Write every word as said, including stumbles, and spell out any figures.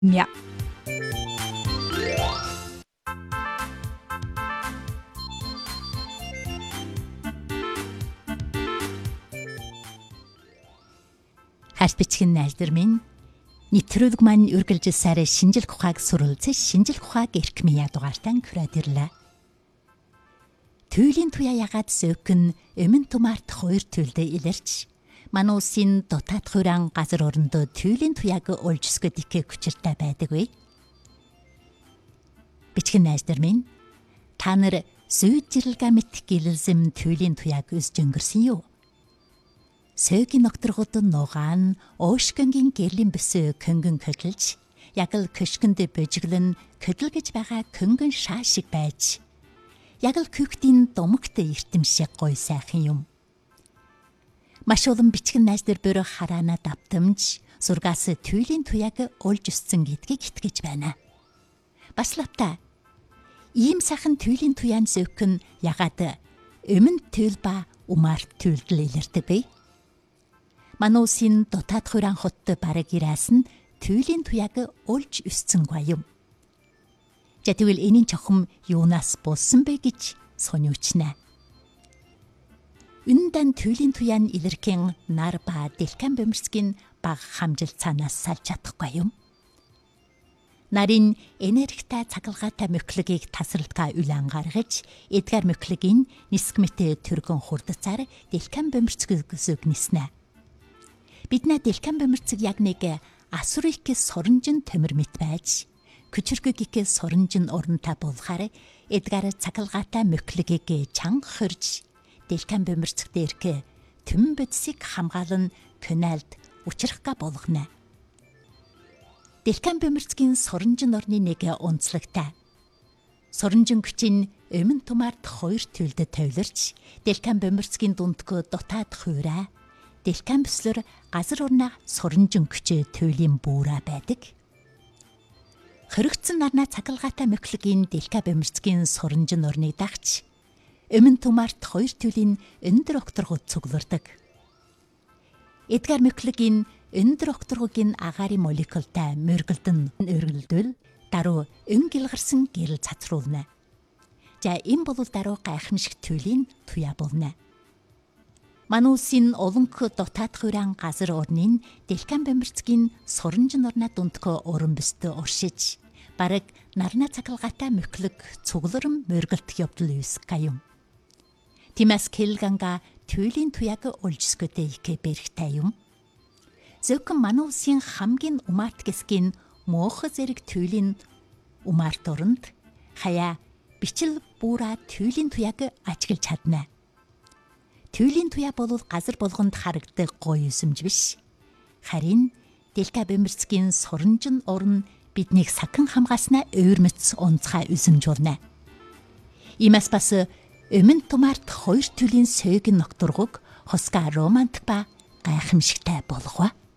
Мя. Харс бичгэн найздар минь нэвтрүүлэг маань үргэлж сарын шинжлэх ухааг суралцж шинжлэх ухааг эрхмийн ядугаартан курадэрлаа. Түйлийн туяа ягаад сөөхөн эмэн тумаарт хоёр төлдө илэрч мануусын дотоод хураан газар орондоо түйлийн туяаг олжсгод их хүчиртэй байдаг вэ? Бичгэн найздар минь та нар сүйжирэлга мэт гэлэлзэм түйлийн туяаг өсж өнгөрсөн юу? Сөгийн ногтргууд нугаан оошгонгийн гэрлийн бүсөө көнгөн хөдөлж яг л köшгөнд божиглон хөдөлгөж байгаа көнгөн шаа шиг байж яг л küхтийн домогт эртэм шиг гой сайхан юм. Маш олон бичгэн найздар бөрө хараана давтамж сургаас түйлийн туяаг олж өссөн гэдгийг итгэж байна. Баславта ийм сайхан түйлийн туяан сөөхөн ягаад өмнө төл ба умаар төлдөл илэрдэг вэ? Мануусын дотоод хураан хот бараг ирээс нь түйлийн туяаг олж өссөн гоём. За тэгвэл энийн чухам юунаас болсон бэ гэж сониучнаа. Үнэн түйлийн туяан илэрхэн нар ба дэлхэн бомирсгийн баг хамжилт цаанаас салж чадахгүй юм. Нарийн энергитай цагалгаатай мөклөгийг тасралтгаа үлэн гаргаж эдгээр мөклөгийн нисгмэтэй төргөн хурдцаар дэлхэн бомирцгөөс өгнөснэ. Бидний дэлхэн бомирцэг яг нэг асурикээс соронжин төмөр мэт байж күчиргэгээс соронжин оронтой болохоор эдгээр цагалгаатай мөклөгийг чанга хорж дэлхэн бомирцэг дээрх төм бодисыг хамгаалан каналд учрахга болгоно. Дэлхэн бомирцгийн соронжин орны нэг онцлогтой. Соронжин хүчин өмнө тумаарт хоёр төлдөд товлорч дэлхэн бомирцгийн дундгөө дотоод хуурай дэлхэн бүслөр газар орноо соронжин хүчээ туйлын бүүрэ байдаг. Хоригдсон нарнаа цагалгаатай мөклөгийн дэлхэн бомирцгийн соронжин орныг дагч өмнө тумаарт хоёр төлийн өндөр окторгууд цуглардаг. Эдгээр мөклөгийн өндөр окторгуудын агаарын молекултай мөргөлдөн өргөлдөл даруй өн гилгарсан гэрэл цацруулна. За энэ бол даруй гайхамшиг төлийн туяа болно. Мануусын олонх дотоод хураан газар орнын дэлхэн бомирцгийн соронжин орноо дундхөө уран бүстө уршиж бараг нарна цагалгаатай мөклөг цугларн мөргөлт явдал үүсгэх юм. Тимас келганга түйлийн туяаг олжсготэй их бэрхтэй юм. Зөвхөн мануусын хамгийн умаарт гэсгийн моох зэрэг түйлийн умаарт оронд хаяа бичил буура түйлийн туяаг ажиглаж чадна. Түйлийн туяа бол газар болгонд харагддаг гоё юмсмж биш. Харин дэлхэн бомирцгийн соронжин орн биднийг сахан хамгааснаа өөрмөц онцгой үзмж болно. Имас бас өмнө тумаарт хоёр төлийн сөгийн ногтургуг хосга романтик ба гайхамшигтай болгоо.